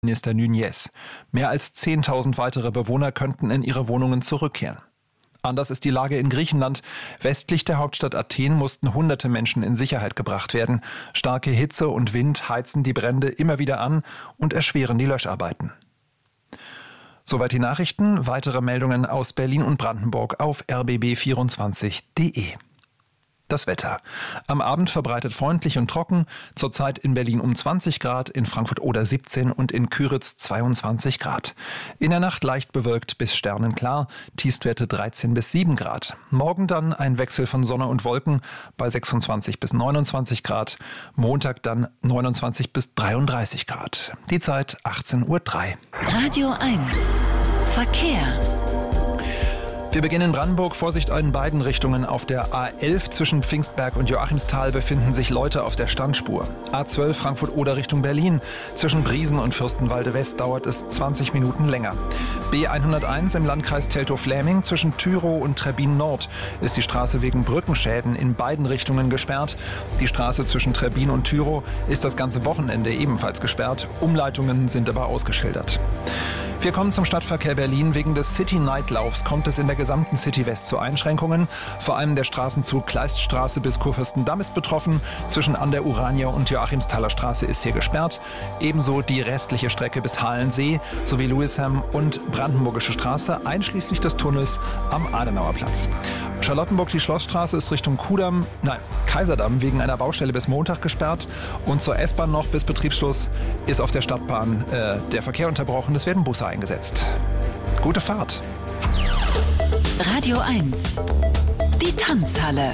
Minister Núñez. Mehr als 10.000 weitere Bewohner könnten in ihre Wohnungen zurückkehren. Anders ist die Lage in Griechenland. Westlich der Hauptstadt Athen mussten hunderte Menschen in Sicherheit gebracht werden. Starke Hitze und Wind heizen die Brände immer wieder an und erschweren die Löscharbeiten. Soweit die Nachrichten. Weitere Meldungen aus Berlin und Brandenburg auf rbb24.de. Das Wetter. Am Abend verbreitet freundlich und trocken. Zurzeit in Berlin um 20 Grad, in Frankfurt-Oder 17 und in Küritz 22 Grad. In der Nacht leicht bewölkt bis sternenklar, Tiefstwerte 13 bis 7 Grad. Morgen dann ein Wechsel von Sonne und Wolken bei 26 bis 29 Grad. Montag dann 29 bis 33 Grad. Die Zeit 18:03 Uhr. Radio 1. Verkehr. Wir beginnen in Brandenburg. Vorsicht in beiden Richtungen. Auf der A11 zwischen Pfingstberg und Joachimsthal befinden sich Leute auf der Standspur. A12 Frankfurt-Oder Richtung Berlin. Zwischen Briesen und Fürstenwalde West dauert es 20 Minuten länger. B101 im Landkreis Teltow-Fläming zwischen Tyrow und Trebbin Nord ist die Straße wegen Brückenschäden in beiden Richtungen gesperrt. Die Straße zwischen Trebbin und Tyrow ist das ganze Wochenende ebenfalls gesperrt. Umleitungen sind aber ausgeschildert. Wir kommen zum Stadtverkehr Berlin. Wegen des City-Night-Laufs kommt es in der gesamten City West zu Einschränkungen. Vor allem der Straßenzug Kleiststraße bis Kurfürstendamm ist betroffen. Zwischen an der Urania und Joachimsthaler Straße ist hier gesperrt. Ebenso die restliche Strecke bis Halensee sowie Lewisham und Brandenburgische Straße, einschließlich des Tunnels am Adenauerplatz. Charlottenburg, die Schlossstraße ist Richtung Kaiserdamm wegen einer Baustelle bis Montag gesperrt. Und zur S-Bahn noch bis Betriebsschluss ist auf der Stadtbahn der Verkehr unterbrochen. Es werden Busse eingesetzt. Gute Fahrt. Radio 1. Die Tanzhalle.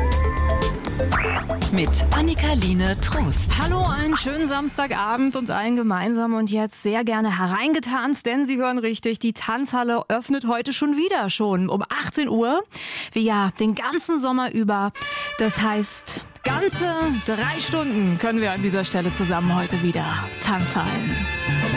Mit Annika-Line Trost. Hallo, einen schönen Samstagabend uns allen gemeinsam und jetzt sehr gerne hereingetanzt, denn Sie hören richtig, die Tanzhalle öffnet heute schon um 18 Uhr, wie ja den ganzen Sommer über. Das heißt, ganze 3 Stunden können wir an dieser Stelle zusammen heute wieder tanzhallen.